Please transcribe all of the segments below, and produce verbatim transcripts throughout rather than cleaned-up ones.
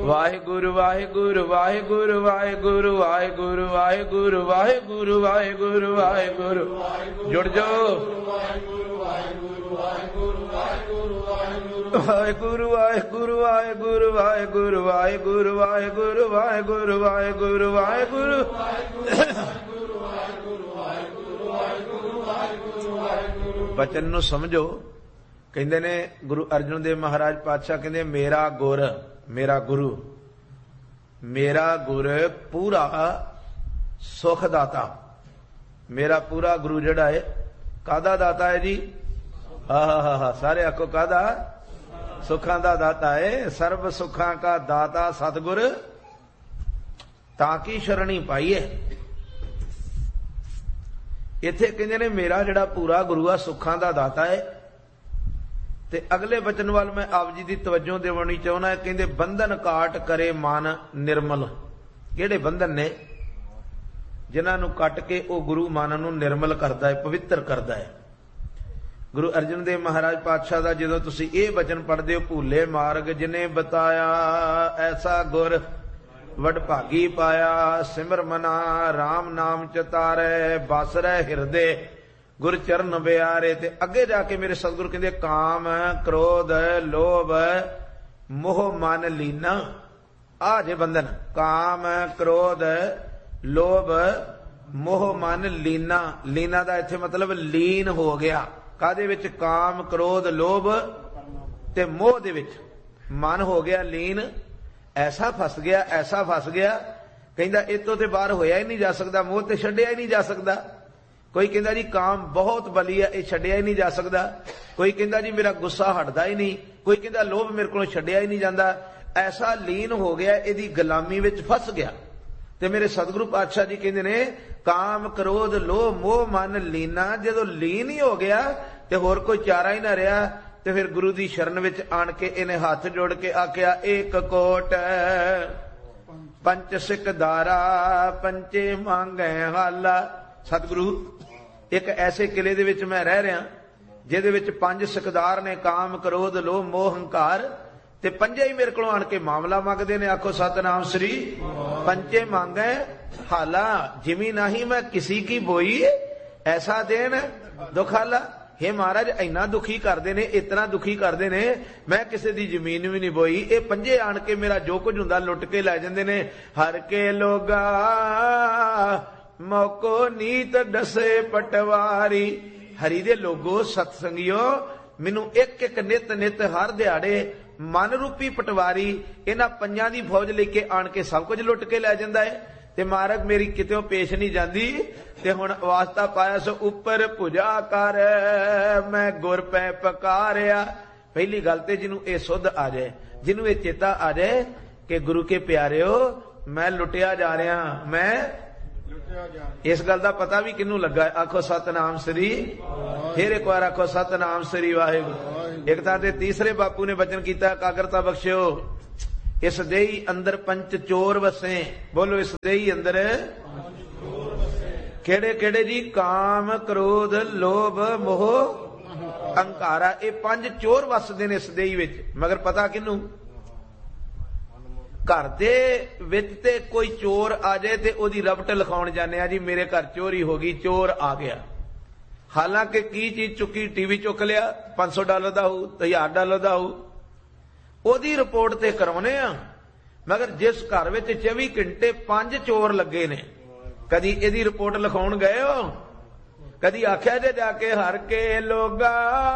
ਵਾਹਿਗੁਰੂ ਵਾਹਿਗੁਰੂ ਵਾਹਿਗੁਰੂ ਵਾਹਿਗੁਰੂ ਵਾਹਿਗੁਰੂ ਵਾਹਿਗੁਰੂ ਵਾਹਿਗੁਰੂ ਵਾਹਿਗੁਰੂ ਵਾਹਿਗੁਰੂ ਜੁੜ ਜਾਓ। ਵਾਹਿਗੁਰੂ ਵਾਹਿਗੁਰੂ ਵਾਹਿਗੁਰੂ ਵਾਹਿਗੁਰੂ ਵਾਹਿਗੁਰੂ ਵਾਹਿਗੁਰੂ ਵਾਹਿਗੁਰੂ ਵਾਹਿਗੁਰੂ ਵਾਹਿਗੁਰੂ ਵਾਹਿਗੁਰੂ ਵਾਹਿਗੁਰੂ ਵਾਹਿਗੁਰੂ। ਬਚਨ ਨੂੰ ਸਮਝੋ। ਕਹਿੰਦੇ ਨੇ ਗੁਰੂ ਅਰਜਨ ਦੇਵ ਮਹਾਰਾਜ ਪਾਤਸ਼ਾਹ ਕਹਿੰਦੇ ਮੇਰਾ ਗੁਰ ਮੇਰਾ ਗੁਰੂ ਮੇਰਾ ਗੁਰ ਪੂਰਾ ਸੁਖ ਦਾਤਾ। ਮੇਰਾ ਪੂਰਾ ਗੁਰੂ ਜਿਹੜਾ ਹੈ ਕਾਹਦਾ ਦਾਤਾ ਹੈ ਜੀ? ਆਹਾ ਸਾਰੇ ਆਖੋ ਕਾਹਦਾ? ਸੁਖਾਂ ਦਾ ਦਾਤਾ ਹੈ। ਸਰਬ ਸੁਖਾਂ ਕਾ ਦਾਤਾ ਸਤਿਗੁਰ ਤਾਂ ਕੀ ਸ਼ਰਣੀ ਪਾਈਏ। ਇੱਥੇ ਕਹਿੰਦੇ ਨੇ ਮੇਰਾ ਜਿਹੜਾ ਪੂਰਾ ਗੁਰੂ ਆ ਸੁੱਖਾਂ ਦਾ ਦਾਤਾ ਹੈ। ਤੇ ਅਗਲੇ ਬਚਨ ਵੱਲ ਮੈਂ ਆਪ ਜੀ ਦੀ ਤਵੱਜੋ ਦੇਵਣੀ ਚਾਹੁੰਦਾ। ਕਹਿੰਦੇ ਬੰਧਨ ਕਾਟ ਕਰੇ ਮਨ ਨਿਰਮਲ। ਕਿਹੜੇ ਬੰਧਨ ਨੇ? ਜਿਨ੍ਹਾਂ ਨੂੰ ਕੱਟ ਕੇ ਉਹ ਗੁਰੂ ਮਨ ਨੂੰ ਨਿਰਮਲ ਕਰਦਾ ਹੈ, ਪਵਿੱਤਰ ਕਰਦਾ ਹੈ। ਗੁਰੂ ਅਰਜਨ ਦੇਵ ਮਹਾਰਾਜ ਪਾਤਸ਼ਾਹ ਦਾ ਜਦੋਂ ਤੁਸੀਂ ਇਹ ਬਚਨ ਪੜ੍ਹਦੇ ਹੋ, ਭੂਲੇ ਮਾਰਗ ਜਿਨੇ ਬਤਾਇਆ ਐਸਾ ਗੁਰ ਵਡਭਾਗੀ ਪਾਇਆ। ਸਿਮਰ ਮਨਾ ਰਾਮ ਨਾਮ ਚਤਾਰੇ ਬਸ ਰਹਿ ਹਿਰਦੇ ਗੁਰ ਚਰਨ ਬਿਆਰੇ। ਤੇ ਅੱਗੇ ਜਾ ਕੇ ਮੇਰੇ ਸਤਿਗੁਰੂ ਕਹਿੰਦੇ ਕਾਮ ਕ੍ਰੋਧ ਲੋਭ ਮੋਹ ਮਨ ਲੀਨਾ। ਆ ਜੇ ਬੰਧਨ ਕਾਮ ਕ੍ਰੋਧ ਲੋਭ ਮੋਹ ਮਨ ਲੀਨਾ। ਲੀਨਾ ਦਾ ਇੱਥੇ ਮਤਲਬ ਲੀਨ ਹੋ ਗਿਆ। ਕਾਹਦੇ ਵਿੱਚ? ਕਾਮ ਕ੍ਰੋਧ ਲੋਭ ਤੇ ਮੋਹ ਦੇ ਵਿੱਚ ਮਨ ਹੋ ਗਿਆ ਲੀਨ। ਐਸਾ ਫਸ ਗਿਆ ਐਸਾ ਫਸ ਗਿਆ ਕਹਿੰਦਾ ਇਹ ਤੋਂ ਤੇ ਬਾਹਰ ਹੋਇਆ ਹੀ ਨਹੀਂ ਜਾ ਸਕਦਾ। ਮੋਹ ਤੇ ਛੱਡਿਆ ਹੀ ਨਹੀਂ ਜਾ ਸਕਦਾ। ਕੋਈ ਕਹਿੰਦਾ ਜੀ ਕਾਮ ਬਹੁਤ ਬਲੀ ਹੈ, ਇਹ ਛੱਡਿਆ ਹੀ ਨਹੀਂ ਜਾ ਸਕਦਾ। ਕੋਈ ਕਹਿੰਦਾ ਜੀ ਮੇਰਾ ਗੁੱਸਾ ਹਟਦਾ ਹੀ ਨਹੀਂ। ਕੋਈ ਕਹਿੰਦਾ ਲੋਭ ਮੇਰੇ ਕੋਲੋਂ ਛੱਡਿਆ ਹੀ ਨਹੀਂ ਜਾਂਦਾ। ਐਸਾ ਲੀਨ ਹੋ ਗਿਆ, ਇਹਦੀ ਗੁਲਾਮੀ ਵਿੱਚ ਫਸ ਗਿਆ। ਤੇ ਮੇਰੇ ਸਤਿਗੁਰੂ ਪਾਤਸ਼ਾਹ ਜੀ ਕਹਿੰਦੇ ਨੇ ਕਾਮ ਕ੍ਰੋਧ ਲੋਭ ਮੋਹ ਮਨ ਲੀਨਾ। ਜਦੋਂ ਲੀਨ ਹੀ ਹੋ ਗਿਆ ਤੇ ਹੋਰ ਕੋਈ ਚਾਰਾ ਹੀ ਨਾ ਰਿਹਾ ਤੇ ਫਿਰ ਗੁਰੂ ਦੀ ਸ਼ਰਨ ਵਿੱਚ ਆਣ ਕੇ ਇਹਨੇ ਹੱਥ ਜੋੜ ਕੇ ਆਖਿਆ ਏਕ ਕੋਟ ਪੰਚ ਸਿੱਖ ਦਾਰਾ ਪੰਚੇ ਮੰਗੈ ਹਾਲਾ। ਸਤਿਗੁਰੂ ਇੱਕ ਐਸੇ ਕਿਲੇ ਦੇ ਵਿੱਚ ਮੈਂ ਰਹਿ ਰਿਹਾ ਜਿਹਦੇ ਵਿੱਚ ਪੰਜ ਸਿਕਦਾਰ ਨੇ, ਕਾਮ ਕ੍ਰੋਧ ਲੋਭ ਮੋਹ ਹੰਕਾਰ, ਤੇ ਪੰਜੇ ਹੀ ਮੇਰੇ ਕੋਲੋਂ ਆਣ ਕੇ ਮਾਮਲਾ ਮੰਗਦੇ ਨੇ। ਆਖੋ ਸਤਨਾਮ ਸ੍ਰੀ। ਪੰਚੇ ਮੰਗੈ ਹਾਲਾ ਜਿਮੀ ਨਹੀਂ ਮੈਂ ਕਿਸੇ ਕੀ ਬੋਈ ਐਸਾ ਦੇਣ ਦੁਖਾਲਾ। हे महाराज ਇੰਨਾ ਦੁਖੀ ਕਰਦੇ ਨੇ, ਇਤਨਾ ਦੁਖੀ ਕਰਦੇ ਨੇ, ਮੈਂ ਕਿਸੇ ਦੀ ਜ਼ਮੀਨ ਵੀ ਨਹੀਂ ਬੋਈ। ਇਹ ਪੰਜੇ ਆਣ ਕੇ ਮੇਰਾ ਜੋ ਕੁਝ ਹੁੰਦਾ ਲੁੱਟ ਕੇ ਲੈ ਜਾਂਦੇ ਨੇ। ਹਰ ਕੇ ਲੋਗਾ ਮੌਕੋ ਨੀਤ ਡਸੇ ਪਟਵਾਰੀ। ਹਰੀ ਦੇ ਲੋਗੋ ਸਤਸੰਗਿਓ ਮੈਨੂੰ ਇੱਕ ਇੱਕ ਨਿਤ ਨਿਤ ਹਰ ਦਿਹਾੜੇ ਮਨ ਰੂਪੀ ਪਟਵਾਰੀ ਇਹਨਾਂ ਪੰਜਾਂ ਦੀ ਫੌਜ ਲੈ ਕੇ ਆਣ ਕੇ ਸਭ ਕੁਝ ਲੁੱਟ ਕੇ ਲੈ ਜਾਂਦਾ ਹੈ। ਤੇ ਮਾਰਗ ਮੇਰੀ ਕਿਤੇੋਂ ਪੇਸ਼ ਨਹੀਂ ਜਾਂਦੀ। ਤੇ ਹੁਣ ਵਾਸਤਾ ਪਾਇਆ ਸੋ ਉੱਪਰ ਭੁਜਾ ਕਰ ਮੈਂ ਗੁਰ ਪੈ ਪਕਾਰਿਆ। ਪਹਿਲੀ ਗੱਲ ਤੇ ਜਿਹਨੂੰ ਇਹ ਸੁੱਧ ਆ ਜਾਏ, ਜਿਹਨੂੰ ਇਹ ਚੇਤਾ ਆ ਜਾਏ ਕਿ ਗੁਰੂ ਕੇ ਪਿਆਰਿਓ ਮੈਂ ਲੁੱਟਿਆ ਜਾ ਰਿਹਾ, ਮੈਂ ਇਸ ਗੱਲ ਦਾ ਪਤਾ ਵੀ ਕਿਹਨੂੰ ਲੱਗਾ? ਆਖੋ ਸਤਨਾਮ ਸ੍ਰੀ। ਫਿਰ ਇੱਕ ਵਾਰ ਆਖੋ ਸਤਨਾਮ ਸ੍ਰੀ ਵਾਹਿਗੁਰੂ। ਇੱਕ ਤਾਂ ਤੇ ਤੀਸਰੇ ਬਾਪੂ ਨੇ ਬਚਨ ਕੀਤਾ ਇਕਾਗਰਤਾ ਬਖਸ਼ਿਓ। ਇਸ ਦੇਹੀ ਅੰਦਰ ਪੰਚ ਚੋਰ ਵਸੇ। ਬੋਲੋ ਇਸ ਦੇਹੀ ਅੰਦਰ ਕਿਹੜੇ ਕਿਹੜੇ ਜੀ? ਕਾਮ ਕ੍ਰੋਧ ਲੋਭ ਮੋਹ ਅਹੰਕਾਰਾ। ਇਹ ਪੰਜ ਚੋਰ ਵਸਦੇ ਨੇ ਇਸ ਦੇਹੀ ਵਿੱਚ। ਮਗਰ ਪਤਾ ਕਿਹਨੂੰ? ਘਰ ਦੇ ਵਿੱਚ ਤੇ ਕੋਈ ਚੋਰ ਆ ਜਾਏ ਤੇ ਉਹਦੀ ਰਬਟ ਲਿਖਾਉਣ ਜਾਂਦੇ ਆ ਜੀ ਮੇਰੇ ਘਰ ਚੋਰੀ ਹੋ ਗਈ, ਚੋਰ ਆ ਗਿਆ। ਹਾਲਾਂਕਿ ਕੀ ਚੀਜ਼ ਚੁੱਕੀ? ਟੀਵੀ ਚੁੱਕ ਲਿਆ, ਪੰਜ ਸੌ ਡਾਲਰ ਦਾ ਹੋਊ, ਹਜ਼ਾਰ ਡਾਲਰ ਦਾ ਹੋਊ, ਉਹਦੀ ਰਿਪੋਰਟ ਤੇ ਕਰਾਉਨੇ ਆ। ਮਗਰ ਜਿਸ ਘਰ ਵਿੱਚ ਚੌਵੀ ਘੰਟੇ ਪੰਜ ਚੋਰ ਲੱਗੇ ਨੇ, ਕਦੀ ਇਹਦੀ ਰਿਪੋਰਟ ਲਿਖਾਉਣ ਗਏ ਹੋ? ਕਦੀ ਆਖਿਆ ਜੇ ਜਾ ਕੇ ਹਰ ਕੇ ਲੋਗਾ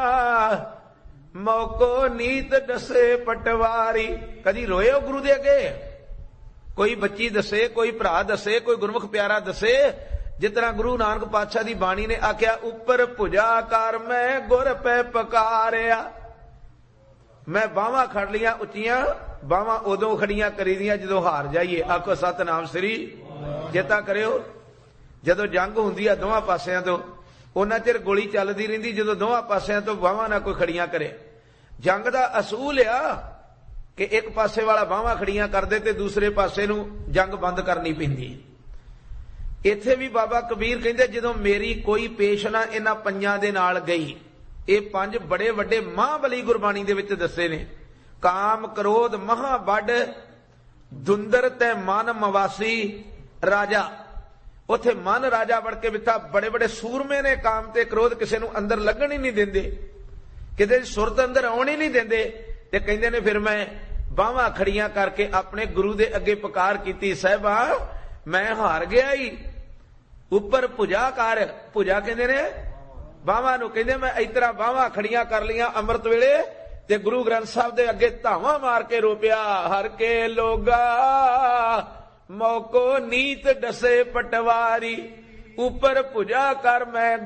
ਮੌਕੋ ਨੀਤ ਦਸੇ ਪਟਵਾਰੀ? ਕਦੀ ਰੋਏ ਹੋ ਗੁਰੂ ਦੇ ਅੱਗੇ? ਕੋਈ ਬੱਚੀ ਦੱਸੇ, ਕੋਈ ਭਰਾ ਦੱਸੇ, ਕੋਈ ਗੁਰਮੁਖ ਪਿਆਰਾ ਦੱਸੇ ਜਿਸ ਤਰ੍ਹਾਂ ਗੁਰੂ ਨਾਨਕ ਪਾਤਸ਼ਾਹ ਦੀ ਬਾਣੀ ਨੇ ਆਖਿਆ ਉੱਪਰ ਭੁਜਾ ਕਰ ਮੈਂ ਗੁਰ ਪੈ ਪਕਾਰਿਆ। ਮੈਂ ਬਾਹਾਂ ਖੜ ਲੀਆਂ ਉੱਚੀਆਂ। ਬਾਹਾਂ ਉਦੋਂ ਖੜੀਆਂ ਕਰੀਦੀਆਂ ਜਦੋਂ ਹਾਰ ਜਾਈਏ। ਆਖੋ ਸਤਨਾਮ ਸ੍ਰੀ। ਚੇਤਾ ਕਰਿਓ ਜਦੋਂ ਜੰਗ ਹੁੰਦੀ ਆ ਦੋਵਾਂ ਪਾਸਿਆਂ ਤੋਂ, ਉਹਨਾਂ ਚਿਰ ਗੋਲੀ ਚੱਲਦੀ ਰਹਿੰਦੀ ਜਦੋਂ ਦੋਵਾਂ ਪਾਸਿਆਂ ਤੋਂ ਬਾਹਾਂ ਨਾ ਕੋਈ ਖੜੀਆਂ ਕਰੇ। ਜੰਗ ਦਾ ਅਸੂਲ ਆ ਕਿ ਇੱਕ ਪਾਸੇ ਵਾਲਾ ਬਾਹਾਂ ਖੜੀਆਂ ਕਰਦੇ ਤੇ ਦੂਸਰੇ ਪਾਸੇ ਨੂੰ ਜੰਗ ਬੰਦ ਕਰਨੀ ਪੈਂਦੀ। ਇੱਥੇ ਵੀ ਬਾਬਾ ਕਬੀਰ ਕਹਿੰਦੇ ਜਦੋਂ ਮੇਰੀ ਕੋਈ ਪੇਸ਼ ਨਾ ਇਹਨਾਂ ਪੰਜਾਂ ਦੇ ਨਾਲ ਗਈ। ਇਹ ਪੰਜ ਬੜੇ ਵੱਡੇ ਮਹਾਬਲੀ ਗੁਰਬਾਣੀ ਦੇ ਵਿੱਚ ਦੱਸੇ ਨੇ। ਕਾਮ ਕ੍ਰੋਧ ਮਹਾ ਵੱਡ ਦੁੰਦਰ ਤੇ ਮਨ ਮਵਾਸੀ ਰਾਜਾ। ਉਥੇ ਮਨ ਰਾਜਾ ਬਣ ਕੇ ਬਿਠਾ। ਬੜੇ ਬੜੇ ਸੂਰਮੇ ਨੇ ਕਾਮ ਤੇ ਕ੍ਰੋਧ ਕਿਸੇ ਨੂੰ ਅੰਦਰ ਲੱਗਣ ਹੀ ਨਹੀਂ ਦਿੰਦੇ, ਕਿਤੇ ਸੁਰਤ ਅੰਦਰ ਆਉਣ ਹੀ ਨਹੀਂ ਦਿੰਦੇ। ਤੇ ਕਹਿੰਦੇ ਨੇ ਫਿਰ ਮੈਂ ਬਾਹਾਂ ਖੜੀਆਂ ਕਰਕੇ ਆਪਣੇ ਗੁਰੂ ਦੇ ਅੱਗੇ ਪੁਕਾਰ ਕੀਤੀ, ਸਾਹਿਬਾ ਮੈਂ ਹਾਰ ਗਿਆ ਹੀ, ਉੱਪਰ ਭੁਜਾ ਕਰ। ਭੁਜਾ ਕਹਿੰਦੇ ਨੇ ਬਾਹਾਂ ਨੂੰ, ਕਹਿੰਦੇ ਮੈਂ ਇਸ ਤਰ੍ਹਾਂ ਬਾਹਾਂ ਖੜੀਆਂ ਕਰ ਲੀਆਂ ਅੰਮ੍ਰਿਤ ਵੇਲੇ ਤੇ ਗੁਰੂ ਗ੍ਰੰਥ ਸਾਹਿਬ ਦੇ ਅੱਗੇ ਧਾਵਾਂ ਮਾਰ ਕੇ ਰੋਪਿਆ, ਹਰ ਕੇ ਲੋਗਾ ਮੌਕੋ ਨੀਤ ਡਸੇ ਪਟਵਾਰੀ, ਉੱਪਰ ਭੁਜਾ ਕਰ ਮੈਂ